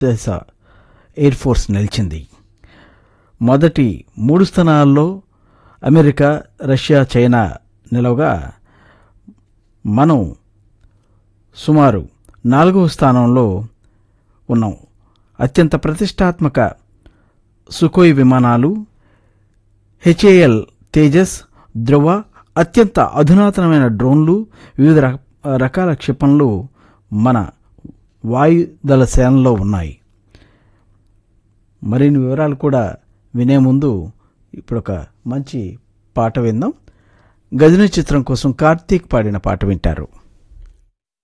దేశ air force నిలిచింది. మొదటి 3 స్థానాల్లో అమెరికా, రష్యా, చైనా నిలవగా మనం సుమారు 4వ స్థానంలో ఉన్నాం. అత్యంత ప్రతిష్టాత్మక సుకోయ్ విమానాలు, హెచ్ఏఎల్ తేజస్, ధ్రువ, అత్యంత అధునాతనమైన డ్రోన్లు, వివిధ రకాల క్షిపణులు మన వాయుదళ సేనలో ఉన్నాయి. మరిన్ని వివరాలు కూడా వినే ముందు ఇప్పుడొక మంచి పాట విందాం. గజనీ చిత్రం కోసం కార్తీక్ పాడిన పాట వింటారు.